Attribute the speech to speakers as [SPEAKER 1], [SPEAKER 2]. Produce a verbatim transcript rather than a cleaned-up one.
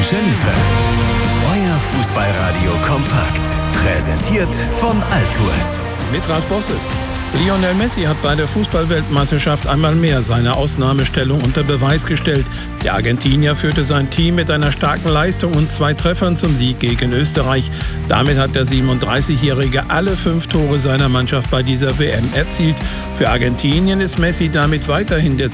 [SPEAKER 1] Schenippe. Euer Fußballradio kompakt. Präsentiert von Altours.
[SPEAKER 2] Mit Ralf Bosse. Lionel Messi hat bei der Fußballweltmeisterschaft einmal mehr seine Ausnahmestellung unter Beweis gestellt. Der Argentinier führte sein Team mit einer starken Leistung und zwei Treffern zum Sieg gegen Österreich. Damit hat der siebenunddreißigjährige alle fünf Tore seiner Mannschaft bei dieser W M erzielt. Für Argentinien ist Messi damit weiterhin der